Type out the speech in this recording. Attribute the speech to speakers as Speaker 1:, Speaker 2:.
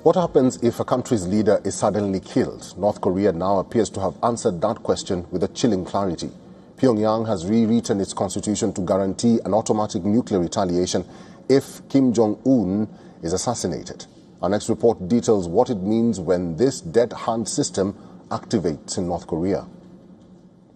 Speaker 1: What happens if a country's leader is suddenly killed? North Korea now appears to have answered that question with a chilling clarity. Pyongyang has rewritten its constitution to guarantee an automatic nuclear retaliation if Kim Jong-un is assassinated. Our next report details what it means when this dead hand system activates in North Korea.